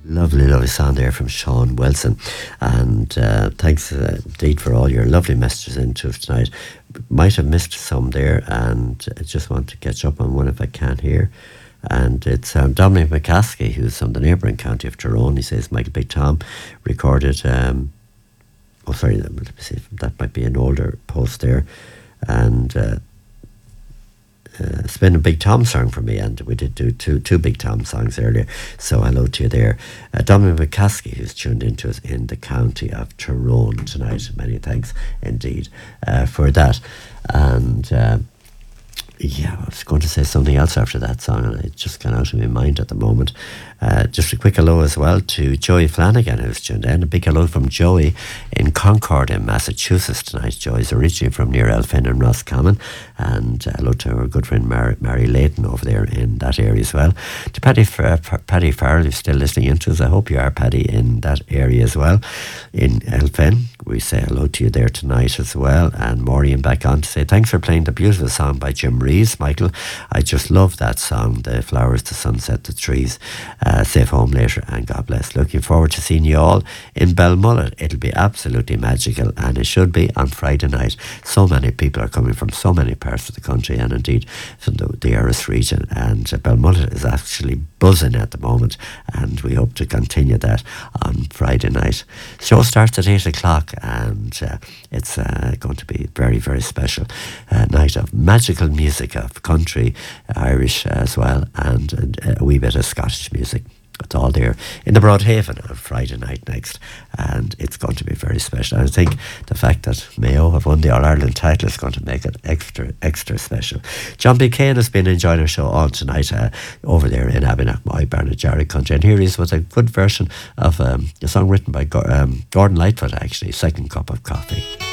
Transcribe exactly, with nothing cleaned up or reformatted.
Lovely, lovely sound there from Sean Wilson. And uh, thanks uh, indeed for all your lovely messages into us tonight. Might have missed some there, and I just want to catch up on one if I can here. And it's um, Dominic McCaskey, who's from the neighbouring county of Tyrone. He says Michael Big Tom recorded, um, oh sorry, let me see, that might be an older post there. And uh, Uh, it's been a Big Tom song for me, and we did do two two Big Tom songs earlier, so hello to you there. Uh, Dominic McCaskey, who's tuned into us in the county of Tyrone tonight. Many thanks indeed uh, for that. And uh, yeah, I was going to say something else after that song, and it just got out of my mind at the moment. Uh, just a quick hello as well to Joey Flanagan, who's tuned in. A big hello from Joey in Concord in Massachusetts tonight. Joey's originally from near Elphin and Roscommon, and uh, hello to our good friend Mary, Mary Layton over there in that area as well. To Paddy, uh, Paddy Farrell, who's still listening into us. I hope you are, Paddy, in that area as well. In Elphin, we say hello to you there tonight as well. And Maureen back on to say thanks for playing the beautiful song by Jim Reeves, Michael. I just love that song, The Flowers, the Sunset, the Trees. Uh, safe home later, and God bless. Looking forward to seeing you all in Belmullet. It'll be absolutely magical, and it should be on Friday night. So many people are coming from so many parts of the country, and indeed from the, the Erris region, and uh, Belmullet is actually buzzing at the moment, and we hope to continue that on Friday night. Show starts at eight o'clock, and uh, it's uh, going to be very, very special uh, night of magical music, of country, Irish as well, and, and a wee bit of Scottish music. It's all there in the Broadhaven on Friday night next, and it's going to be very special. I think the fact that Mayo have won the All-Ireland title is going to make it extra, extra special. John B. Kane has been enjoying our show all tonight uh, over there in Abenakmoy, Barnajarry country, and here he is with a good version of um, a song written by Go- um, Gordon Lightfoot, actually, Second Cup of Coffee.